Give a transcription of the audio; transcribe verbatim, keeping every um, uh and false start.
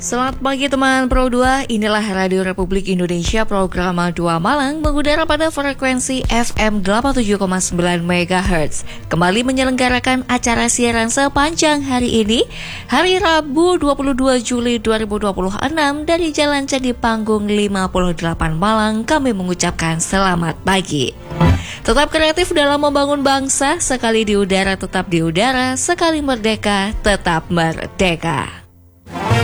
Selamat pagi teman Pro dua, inilah Radio Republik Indonesia program dua Malang mengudara pada frekuensi F M delapan puluh tujuh koma sembilan megahertz. Kembali menyelenggarakan acara siaran sepanjang hari ini, hari Rabu dua puluh dua Juli dua ribu dua puluh enam dari Jalan Candi Panggung lima puluh delapan Malang, kami mengucapkan selamat pagi. Tetap kreatif dalam membangun bangsa, sekali di udara tetap di udara, sekali merdeka tetap merdeka.